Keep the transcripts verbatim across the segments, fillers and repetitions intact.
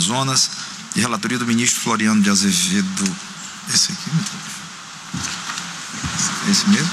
Amazonas, de relatoria do ministro Floriano de Azevedo. Esse aqui? Esse mesmo?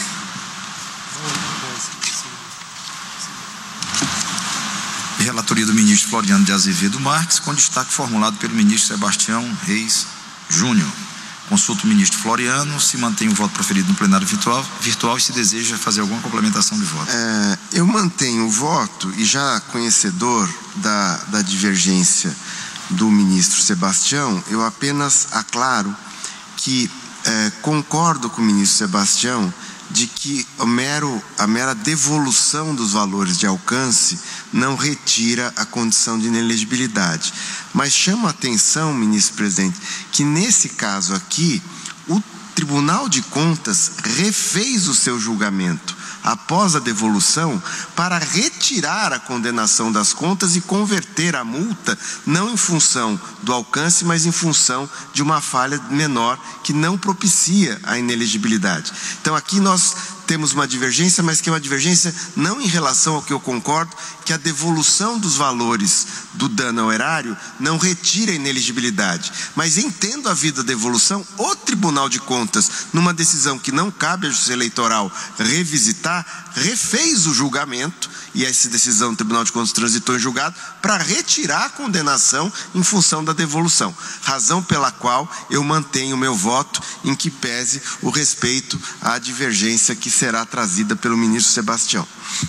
De relatoria do ministro Floriano de Azevedo Marques, com destaque formulado pelo ministro Sebastião Reis Júnior. Consulta o ministro Floriano se mantém o voto proferido no plenário virtual, virtual e se deseja fazer alguma complementação de voto. É, eu mantenho o voto e, já conhecedor da, da divergência do ministro Sebastião, eu apenas aclaro que é, concordo com o ministro Sebastião de que o mero, a mera devolução dos valores de alcance não retira a condição de inelegibilidade. Mas chamo a atenção, ministro presidente, que nesse caso aqui, o Tribunal de Contas refez o seu julgamento após a devolução para retirar a condenação das contas e converter a multa não em função do alcance, mas em função de uma falha menor que não propicia a inelegibilidade. Então aqui nós temos uma divergência, mas que é uma divergência não em relação ao que eu concordo, que a devolução dos valores do dano ao erário não retira a inelegibilidade. Mas entendo a vida da devolução, o Tribunal de Contas, numa decisão que não cabe à Justiça Eleitoral revisitar, refez o julgamento, e essa decisão do Tribunal de Contas transitou em julgado, para retirar a condenação em função da devolução. Razão pela qual eu mantenho o meu voto, em que pese o respeito à divergência que será trazida pelo ministro Sebastião.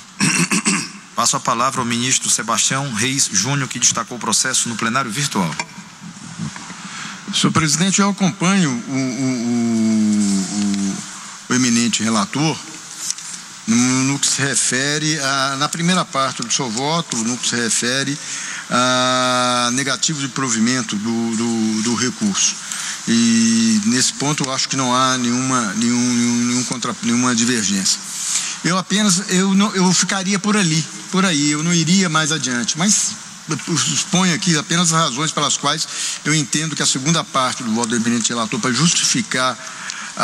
Passo a palavra ao ministro Sebastião Reis Júnior, que destacou o processo no plenário virtual. Senhor presidente, eu acompanho o, o, o, o eminente relator no, no que se refere a, na primeira parte do seu voto, no que se refere a negativo de provimento do, do, do recurso. E nesse ponto eu acho que não há nenhuma, nenhum, nenhum, nenhum contra, nenhuma divergência. Eu apenas, eu, não, eu ficaria por ali, por aí, eu não iria mais adiante, mas eu exponho aqui apenas as razões pelas quais eu entendo que a segunda parte do voto do eminente relator, para justificar a,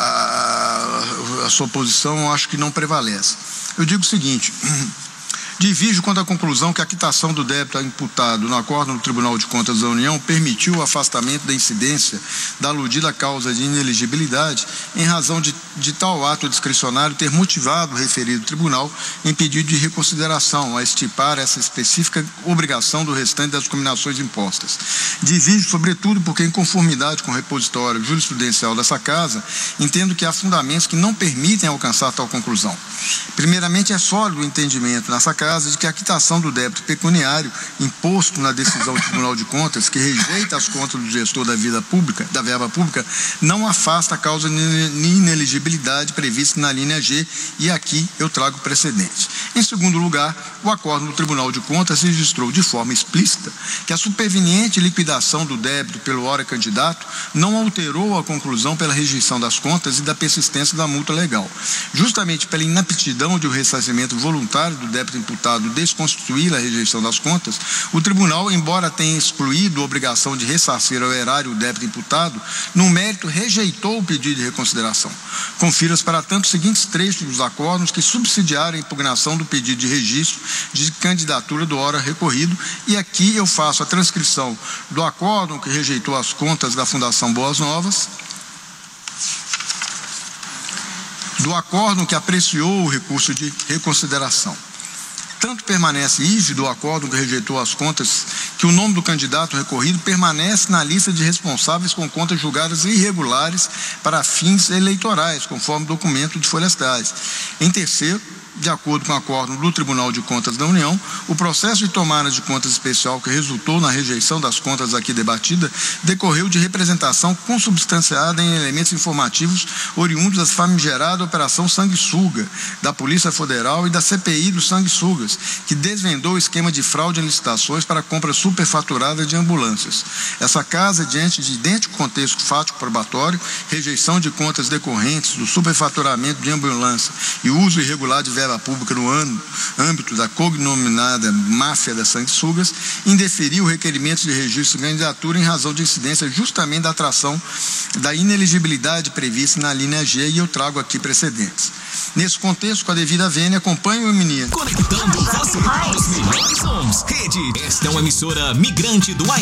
a, a sua posição, eu acho que não prevalece. Eu digo o seguinte: divirjo quanto à conclusão que a quitação do débito imputado no acordo do Tribunal de Contas da União permitiu o afastamento da incidência da aludida causa de inelegibilidade em razão de, de tal ato discricionário ter motivado o referido tribunal em pedido de reconsideração a estipar essa específica obrigação do restante das combinações impostas. Divirjo, sobretudo, porque, em conformidade com o repositório jurisprudencial dessa Casa, entendo que há fundamentos que não permitem alcançar tal conclusão. Primeiramente, é sólido o entendimento nessa Casa de que a quitação do débito pecuniário imposto na decisão do Tribunal de Contas, que rejeita as contas do gestor da vida pública, da verba pública, não afasta a causa de inelegibilidade prevista na linha G, e aqui eu trago precedente. Em segundo lugar, o acordo do Tribunal de Contas registrou de forma explícita que a superveniente liquidação do débito pelo ora candidato não alterou a conclusão pela rejeição das contas e da persistência da multa legal. Justamente pela inaptidão de o ressarcimento voluntário do débito imputado desconstituir a rejeição das contas, o tribunal, embora tenha excluído a obrigação de ressarcir ao erário o débito imputado, no mérito rejeitou o pedido de reconsideração. Confira-se, para tanto, os seguintes trechos dos acordos que subsidiaram a impugnação do pedido de registro de candidatura do ora recorrido, e aqui eu faço a transcrição do acórdão que rejeitou as contas da Fundação Boas Novas, do acórdão que apreciou o recurso de reconsideração. Tanto permanece rígido o acórdão que rejeitou as contas que o nome do candidato recorrido permanece na lista de responsáveis com contas julgadas irregulares para fins eleitorais, conforme documento de folhastrais. Em terceiro, de acordo com o acordo do Tribunal de Contas da União, o processo de tomada de contas especial que resultou na rejeição das contas aqui debatida decorreu de representação consubstanciada em elementos informativos oriundos da famigerada Operação Sanguessuga, da Polícia Federal e da C P I dos Sanguessugas, que desvendou o esquema de fraude em licitações para compra superfaturada de ambulâncias. Essa Casa, diante de idêntico contexto fático probatório, rejeição de contas decorrentes do superfaturamento de ambulância e uso irregular de verba pública no ano, âmbito da cognominada máfia das sanguessugas, indeferiu o requerimento de registro de candidatura em razão de incidência justamente da atração da inelegibilidade prevista na linha G, e eu trago aqui precedentes. Nesse contexto, com a devida vênia, acompanho o menino. Conectando você aos melhores sons. Rede, esta é uma emissora migrante do